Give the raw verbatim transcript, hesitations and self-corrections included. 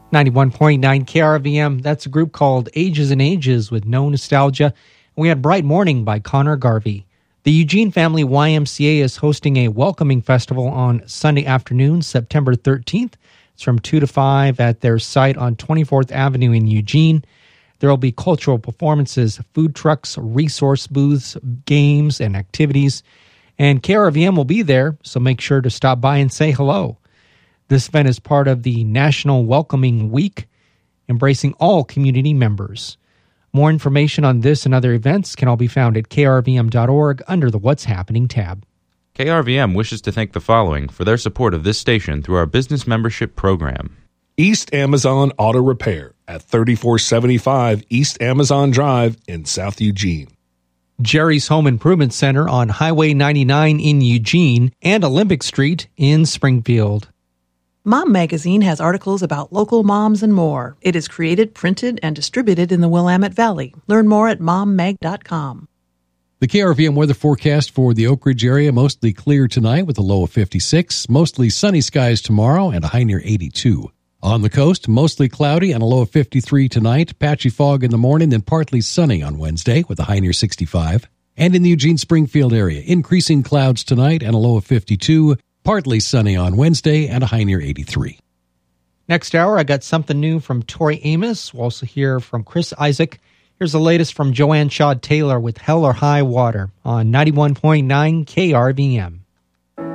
ninety-one point nine K R V M, that's a group called Ages and Ages with No Nostalgia. We had Bright Morning by Connor Garvey. The Eugene Family Y M C A is hosting a welcoming festival on Sunday afternoon, September thirteenth. It's from two to five at their site on twenty-fourth Avenue in Eugene. There will be cultural performances, food trucks, resource booths, games, and activities. And K R V M will be there, so make sure to stop by and say hello. This event is part of the National Welcoming Week, embracing all community members. More information on this and other events can all be found at K R V M dot org under the What's Happening tab. K R V M wishes to thank the following for their support of this station through our business membership program. East Amazon Auto Repair at thirty-four seventy-five East Amazon Drive in South Eugene. Jerry's Home Improvement Center on Highway ninety-nine in Eugene and Olympic Street in Springfield. Mom Magazine has articles about local moms and more. It is created, printed, and distributed in the Willamette Valley. Learn more at mom mag dot com. The K R V M weather forecast for the Oak Ridge area, mostly clear tonight with a low of fifty-six, mostly sunny skies tomorrow and a high near eighty-two. On the coast, mostly cloudy and a low of fifty-three tonight, patchy fog in the morning, then partly sunny on Wednesday with a high near sixty-five. And in the Eugene-Springfield area, increasing clouds tonight and a low of fifty-two, partly sunny on Wednesday and a high near eighty-three. Next hour, I got something new from Tori Amos. We'll also hear from Chris Isaac. Here's the latest from Joanne Shaw Taylor with Hell or High Water on ninety-one point nine K R V M.